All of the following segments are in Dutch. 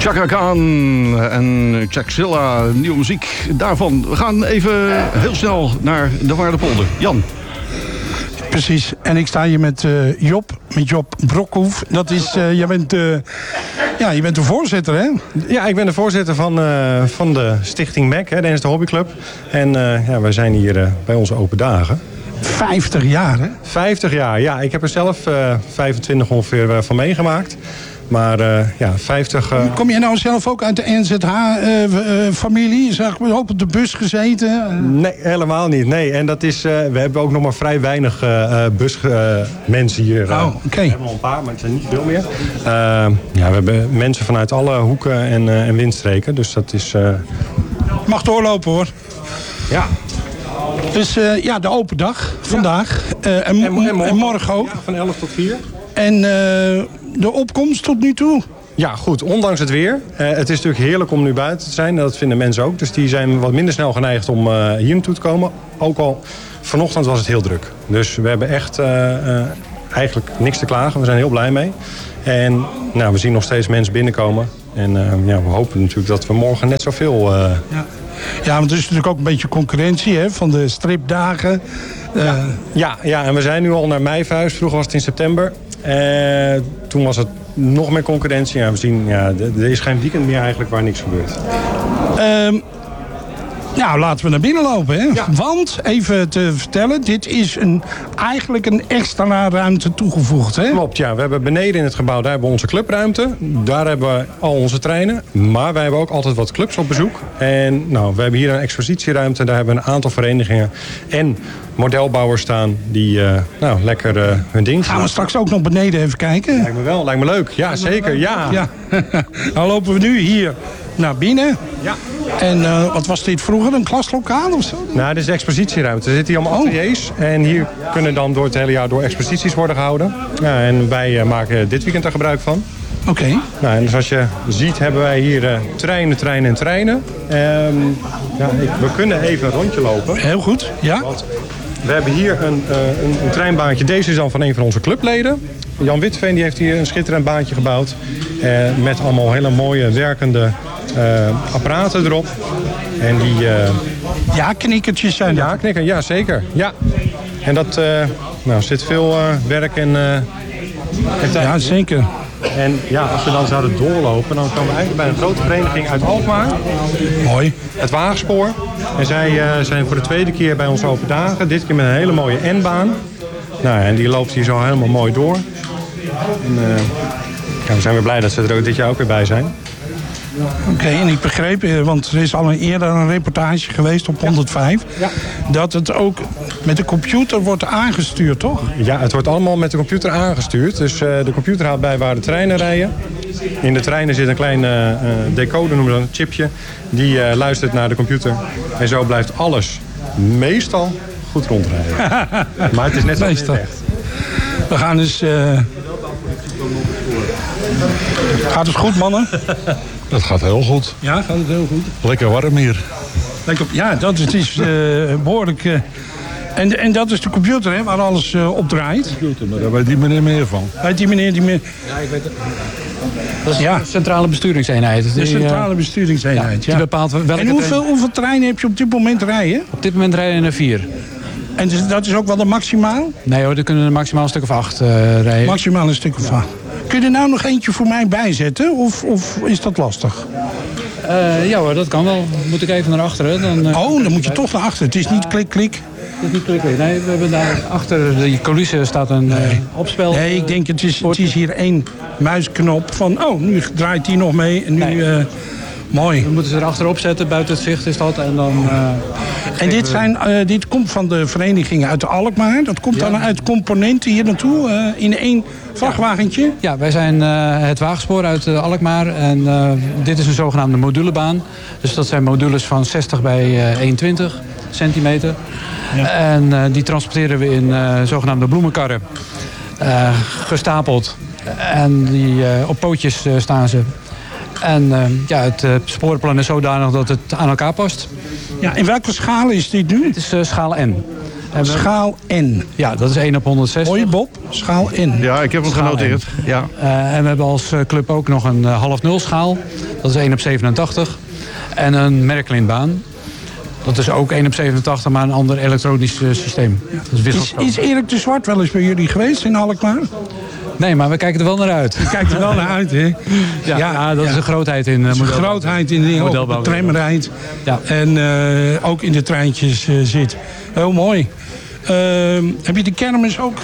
Chaka Khan en Jackzilla, nieuwe muziek daarvan. We gaan even heel snel naar de Waardepolder. Jan. Precies, en ik sta hier met Job Brokhoef. Dat is, je bent de voorzitter, hè? Ja, ik ben de voorzitter van de Stichting MEC, hè, de Ernst Hobbyclub. En wij zijn hier bij onze open dagen. 50 jaar, hè? 50 jaar, ja. Ik heb er zelf 25 ongeveer van meegemaakt. Maar 50... Kom je nou zelf ook uit de NZH-familie? Zag ik ook op de bus gezeten? Nee, helemaal niet. Nee. En dat is, we hebben ook nog maar vrij weinig busmensen hier. Oké. We hebben al een paar, maar het zijn niet veel meer. We hebben mensen vanuit alle hoeken en windstreken. Dus dat is... Mag doorlopen, hoor. Ja. Dus de open dag vandaag. En morgen ook. Ja, van 11 tot 4. En de opkomst tot nu toe? Ja, goed. Ondanks het weer. Het is natuurlijk heerlijk om nu buiten te zijn. Dat vinden mensen ook. Dus die zijn wat minder snel geneigd om hier naartoe te komen. Ook al vanochtend was het heel druk. Dus we hebben echt eigenlijk niks te klagen. We zijn heel blij mee. En we zien nog steeds mensen binnenkomen. En we hopen natuurlijk dat we morgen net zoveel... Ja, want er is natuurlijk ook een beetje concurrentie, hè, van de stripdagen. Ja, en we zijn nu al naar mei verhuisd. Vroeger was het in september. Toen was het nog meer concurrentie. Ja, we zien, er is geen weekend meer eigenlijk waar niks gebeurt. Laten we naar binnen lopen. Hè? Ja. Want, even te vertellen, dit is eigenlijk een extra ruimte toegevoegd. Hè? Klopt, ja. We hebben beneden in het gebouw, daar hebben we onze clubruimte. Daar hebben we al onze treinen. Maar wij hebben ook altijd wat clubs op bezoek. En we hebben hier een expositieruimte. Daar hebben we een aantal verenigingen en modelbouwers staan die lekker hun ding doen. Gaan we straks ook nog beneden even kijken? Lijkt me wel, lijkt me leuk. Ja, zeker, ja. Dan lopen we nu hier naar binnen. Ja. En wat was dit vroeger? Een klaslokaal of zo? Dit is de expositieruimte. Er zitten hier allemaal ateliers. En hier kunnen dan door het hele jaar door exposities worden gehouden. Ja, en wij maken dit weekend er gebruik van. Oké. En zoals je ziet hebben wij hier treinen. We kunnen even een rondje lopen. Heel goed, ja. Want we hebben hier een treinbaantje. Deze is dan van een van onze clubleden. Jan Witveen die heeft hier een schitterend baantje gebouwd. Met allemaal hele mooie werkende apparaten erop. En die... knikkertjes zijn Ja, knikker, ja zeker. Ja. En dat zit veel werk en tijd. Ja, zeker. En als we dan zouden doorlopen, dan komen we eigenlijk bij een grote vereniging uit Alkmaar. Mooi. Het Waagspoor. En zij zijn voor de tweede keer bij ons open dagen. Dit keer met een hele mooie N-baan. En die loopt hier zo helemaal mooi door. En we zijn weer blij dat ze er ook dit jaar ook weer bij zijn. Oké, en ik begreep, want er is al eerder een reportage geweest op 105... dat het ook met de computer wordt aangestuurd, toch? Ja, het wordt allemaal met de computer aangestuurd. Dus de computer houdt bij waar de treinen rijden. In de treinen zit een klein decoder, noemen we dat, een chipje. Die luistert naar de computer. En zo blijft alles meestal goed rondrijden. Maar het is net zo meestal. echt. We gaan dus... Gaat het goed, mannen? Dat gaat heel goed. Ja, gaat het heel goed. Lekker warm hier. Ja, het is behoorlijk... En dat is de computer, hè, waar alles op draait. Maar daar weet die meneer meer van. Weet die meneer... Ja, ik weet het. Dat is de centrale besturingseenheid. De centrale besturingseenheid, die bepaalt welke... En hoeveel treinen heb je op dit moment rijden? Op dit moment rijden er 4. En dat is ook wel de maximaal? Nee hoor, er kunnen er maximaal een stuk of 8 rijden. Maximaal een stuk of 8. Kun je er nou nog eentje voor mij bijzetten? Of is dat lastig? Ja hoor, dat kan wel. Moet ik even naar achteren. Dan moet je toch naar achteren. Het is niet klik. Het is niet klik. Nee, we hebben daar achter de coulissen staat een opspel. Nee, ik denk het is hier 1 muisknop van... nu draait die nog mee. En nu... Mooi. We moeten ze er achterop zetten, buiten het zicht is dat. En dan... dit komt van de vereniging uit Alkmaar. Dat komt dan uit componenten hier naartoe in 1 vrachtwagentje. Ja, wij zijn het Waagspoor uit Alkmaar. En dit is een zogenaamde modulebaan. Dus dat zijn modules van 60 bij 21 centimeter. Ja. En die transporteren we in zogenaamde bloemenkarren. Gestapeld. En die op pootjes staan ze. En het spoorplan is zodanig dat het aan elkaar past. Ja, in welke schaal is dit nu? Het is schaal N. Schaal N. Ja, dat is 1 op 160. Hoi Bob, schaal N. Ja, ik heb hem genoteerd. Ja. En we hebben als club ook nog een half nul schaal. Dat is 1 op 87. En een Merklin-baan. Dat is ook 1 op 87, maar een ander elektronisch systeem. Dat Is Erik de Zwart wel eens bij jullie geweest in Alkmaar? Nee, maar we kijken er wel naar uit. Je kijkt er wel naar uit, hè? Ja, dat is een grootheid in Dat is een modelbouw. grootheid in de Modelbouw. tram rijdt. Ja. En ook in de treintjes zit. Heel mooi. Heb je de kermis ook?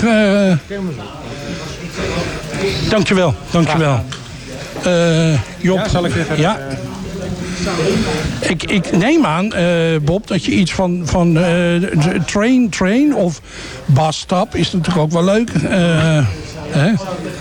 Dankjewel. Job. Ja, zal ik even... Ja. Ik neem aan, Bob, dat je iets van train of busstop is natuurlijk ook wel leuk. Hè?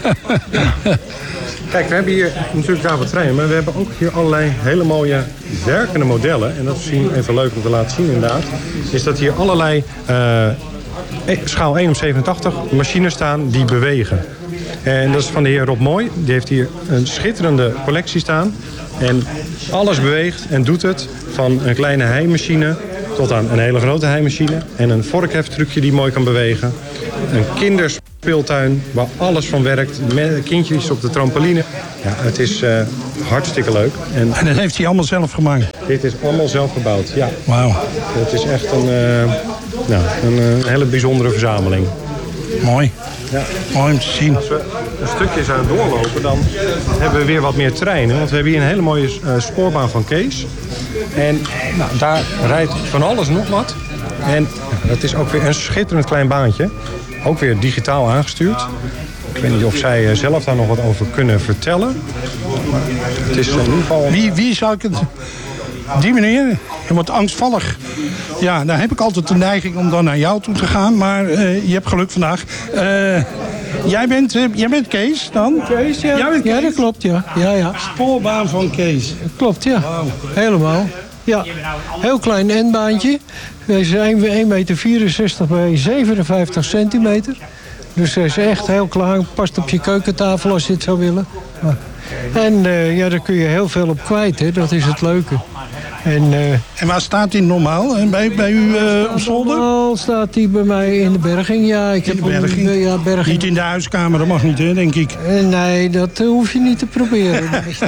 Kijk, we hebben hier natuurlijk daar wat treinen, maar we hebben ook hier allerlei hele mooie werkende modellen. En dat is misschien even leuk om te laten zien inderdaad. Is dat hier allerlei schaal 1 op 87 machines staan die bewegen. En dat is van de heer Rob Mooi. Die heeft hier een schitterende collectie staan. En alles beweegt en doet het. Van een kleine heimachine tot aan een hele grote heimachine. En een vorkheftrucje die mooi kan bewegen. Een kinderspeeltuin waar alles van werkt. Met kindjes op de trampoline. Ja, het is hartstikke leuk. En dat heeft hij allemaal zelf gemaakt? Dit is allemaal zelf gebouwd, ja. Wauw. Het is echt een hele bijzondere verzameling. Mooi. Ja. Mooi om te zien. Als we een stukje zouden doorlopen, dan hebben we weer wat meer treinen. Want we hebben hier een hele mooie spoorbaan van Kees. En daar rijdt van alles nog wat. En dat is ook weer een schitterend klein baantje. Ook weer digitaal aangestuurd. Ik weet niet of zij zelf daar nog wat over kunnen vertellen. Maar het is in ieder geval... Wie zou ik het... Die meneer, hij wordt angstvallig. Ja, dan heb ik altijd de neiging om dan naar jou toe te gaan. Maar je hebt geluk vandaag. Jij bent Kees dan? Kees, ja. Jij bent Kees? Ja, dat klopt, ja. Ja. Spoorbaan van Kees. Klopt, ja. Wauw. Helemaal. Ja, heel klein N-baantje. Deze is 1,64 bij 57 centimeter. Dus hij is echt heel klaar. Past op je keukentafel als je het zou willen. En daar kun je heel veel op kwijt, hè. Dat is het leuke. En waar staat hij normaal? Bij u op zolder? Normaal staat hij bij mij in de berging. Ja, ik In heb de berging? berging. Niet in de huiskamer, dat mag niet, hè, denk ik. Nee, dat hoef je niet te proberen.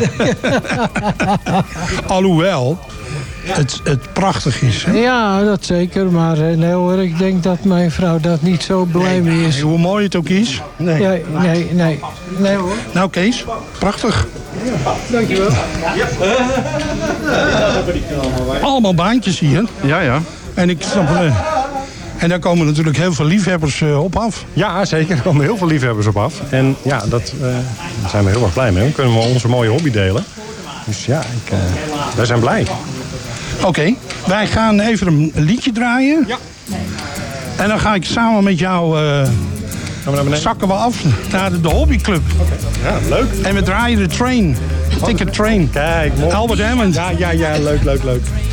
Alhoewel het prachtig is. Hè? Ja, dat zeker. Maar nee hoor, ik denk dat mijn vrouw dat niet zo blij mee is. Hoe mooi het ook is. Nee. Ja, nee hoor. Nou Kees, prachtig. Dankjewel. Allemaal baantjes hier. Ja. En ik snap... En daar komen natuurlijk heel veel liefhebbers op af. Ja, zeker. Er komen heel veel liefhebbers op af. En ja, daar zijn we heel erg blij mee. Dan kunnen we onze mooie hobby delen. Dus ja, wij zijn blij. Oké, wij gaan even een liedje draaien. Ja. En dan ga ik samen met jou... Gaan we naar beneden? zakken we af naar de hobbyclub. Ja, leuk. En we draaien de train. Ticket train. Kijk, mooi. Albert Hammond. Ja, leuk.